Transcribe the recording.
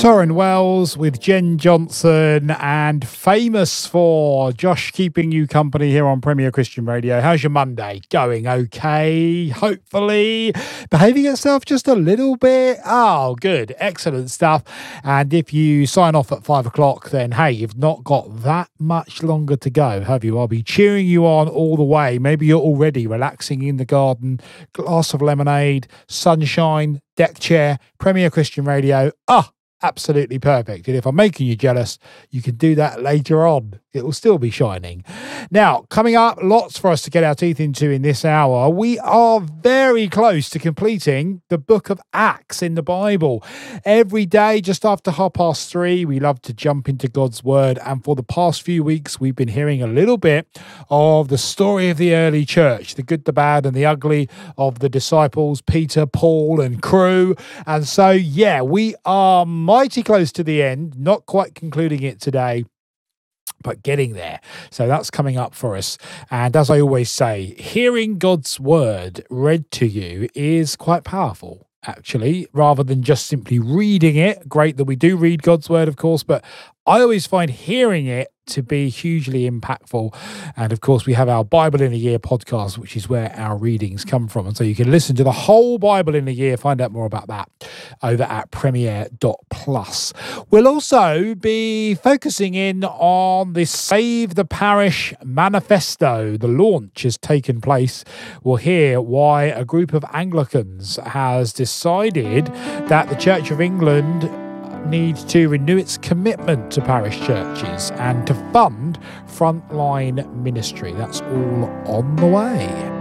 Torrin Wells with Jen Johnson, and famous for Josh keeping you company here on Premier Christian Radio. How's your Monday going? Okay, hopefully behaving yourself just a little bit. Oh, good, excellent stuff. And if you sign off at 5 o'clock, then hey, you've not got that much longer to go, have you? I'll be cheering you on all the way. Maybe you're already relaxing in the garden, glass of lemonade, sunshine, deck chair, Premier Christian Radio. Absolutely perfect. And if I'm making you jealous, you can do that later on. It will still be shining. Now, coming up, lots for us to get our teeth into in this hour. We are very close to completing the book of Acts in the Bible. Every day, just after 3:30, we love to jump into God's Word. And for the past few weeks, we've been hearing a little bit of the story of the early church, the good, the bad, and the ugly of the disciples, Peter, Paul, and crew. And so, yeah, we are mighty close to the end, not quite concluding it today, but getting there. So that's coming up for us. And as I always say, hearing God's word read to you is quite powerful, actually, rather than just simply reading it. Great that we do read God's word, of course, but I always find hearing it to be hugely impactful. And of course, we have our Bible in a Year podcast, which is where our readings come from. And so you can listen to the whole Bible in a year, find out more about that over at premier.plus. We'll also be focusing in on this Save the Parish manifesto. The launch has taken place. We'll hear why a group of Anglicans has decided that the Church of England needs to renew its commitment to parish churches and to fund frontline ministry. That's all on the way.